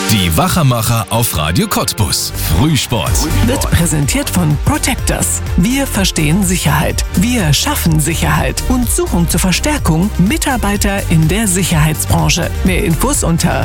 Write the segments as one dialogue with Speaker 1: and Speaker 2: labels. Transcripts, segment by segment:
Speaker 1: Die Wachermacher auf Radio Cottbus. Frühsport.
Speaker 2: Wird präsentiert von Protectors. Wir verstehen Sicherheit. Wir schaffen Sicherheit und suchen zur Verstärkung Mitarbeiter in der Sicherheitsbranche. Mehr Infos unter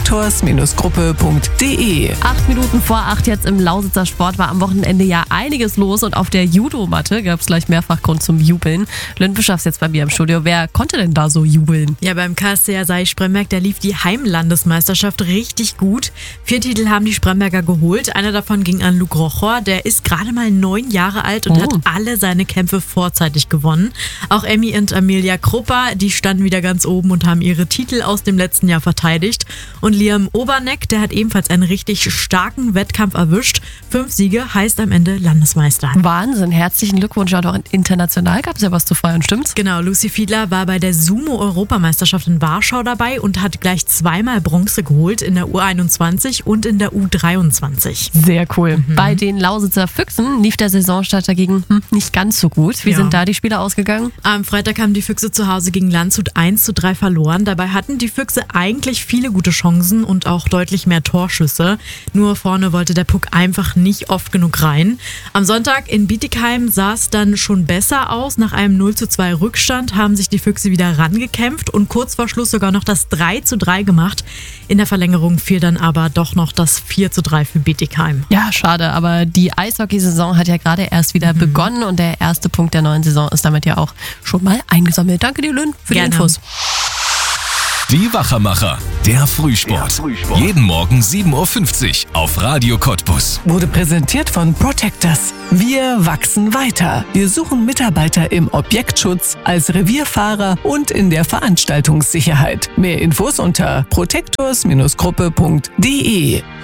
Speaker 2: protectors-gruppe.de.
Speaker 3: 8 Minuten vor 8 jetzt im Lausitzer Sport war am Wochenende ja einiges los und auf der Judomatte gab es gleich mehrfach Grund zum Jubeln. Lynn Bischofs jetzt bei mir im Studio. Wer konnte denn da so jubeln?
Speaker 4: Ja, beim KSC Spremberg, da lief die Heimlandesmeisterschaft richtig gut. 4 Titel haben die Spremberger geholt. Einer davon ging an Luke Rochor. Der ist gerade mal 9 Jahre alt und hat alle seine Kämpfe vorzeitig gewonnen. Auch Emmy und Amelia Krupper, die standen wieder ganz oben und haben ihre Titel aus dem letzten Jahr verteidigt. Und Liam Oberneck, der hat ebenfalls einen richtig starken Wettkampf erwischt. 5 Siege, heißt am Ende Landesmeister.
Speaker 3: Wahnsinn, herzlichen Glückwunsch. Und auch international gab es ja was zu feiern, stimmt's?
Speaker 4: Genau, Lucy Fiedler war bei der Sumo-Europameisterschaft in Warschau dabei und hat gleich 2-mal Bronze geholt, in der U21 und in der U23.
Speaker 3: Sehr cool. Bei den Lausitzer Füchsen lief der Saisonstart dagegen nicht ganz so gut. Wie sind da die Spiele ausgegangen?
Speaker 4: Am Freitag haben die Füchse zu Hause gegen Landshut 1:3 verloren. Dabei hatten die Füchse eigentlich viele gute Chancen und auch deutlich mehr Torschüsse. Nur vorne wollte der Puck einfach nicht oft genug rein. Am Sonntag in Bietigheim sah es dann schon besser aus. Nach einem 0:2 Rückstand haben sich die Füchse wieder rangekämpft und kurz vor Schluss sogar noch das 3:3 gemacht. In der Verlängerung fiel dann aber doch noch das 4:3 für Bietigheim.
Speaker 3: Ja, schade, aber die Eishockeysaison hat ja gerade erst wieder begonnen und der erste Punkt der neuen Saison ist damit ja auch schon mal eingesammelt. Danke dir, Lynn, für die Infos.
Speaker 1: Die Wachermacher, der Frühsport. Jeden Morgen 7:50 Uhr auf Radio Cottbus.
Speaker 2: Wurde präsentiert von Protectors. Wir wachsen weiter. Wir suchen Mitarbeiter im Objektschutz, als Revierfahrer und in der Veranstaltungssicherheit. Mehr Infos unter protectors-gruppe.de.